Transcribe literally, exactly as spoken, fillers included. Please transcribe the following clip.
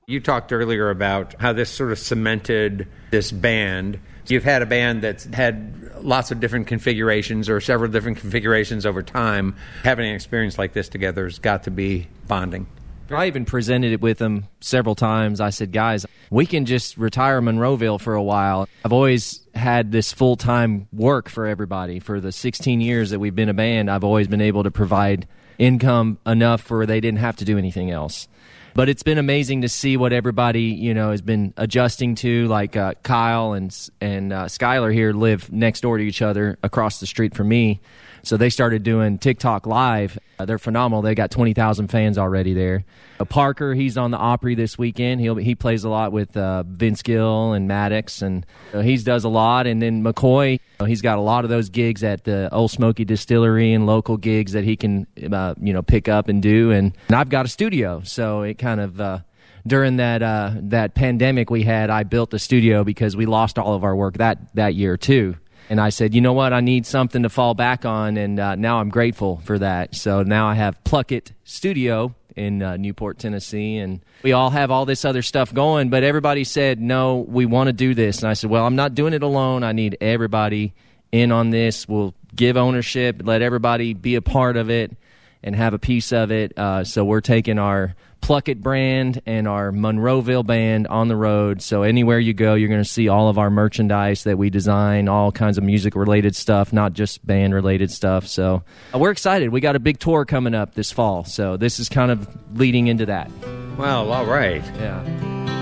You talked earlier about how this sort of cemented this band. You've had a band that's had lots of different configurations or several different configurations over time. Having an experience like this together has got to be bonding. I even presented it with them several times. I said, guys, we can just retire Monroeville for a while. I've always had this full-time work for everybody. For the sixteen years that we've been a band, I've always been able to provide income enough where they didn't have to do anything else. But it's been amazing to see what everybody, you know, has been adjusting to. Like uh, Kyle and and uh, Skylar here live next door to each other across the street from me. So they started doing TikTok Live. Uh, they're phenomenal. They got twenty thousand fans already there. Uh, Parker, he's on the Opry this weekend. He'll, he plays a lot with uh, Vince Gill and Maddox, and uh, he does a lot. And then McCoy, uh, he's got a lot of those gigs at the Old Smoky Distillery and local gigs that he can uh, you know, pick up and do. And, and I've got a studio, so it kind of... Uh, During that uh, that pandemic we had, I built a studio because we lost all of our work that, that year too. And I said, you know what, I need something to fall back on, and uh, now I'm grateful for that. So now I have Pluck It Studio in uh, Newport, Tennessee, and we all have all this other stuff going, but everybody said, no, we want to do this. And I said, well, I'm not doing it alone. I need everybody in on this. We'll give ownership, let everybody be a part of it and have a piece of it. Uh, so we're taking our Pluck It brand and our Monroeville band on the road. So anywhere you go, you're going to see all of our merchandise that we design, all kinds of music-related stuff, not just band-related stuff. So uh, we're excited. We got a big tour coming up this fall. So this is kind of leading into that. Well, all right. Yeah.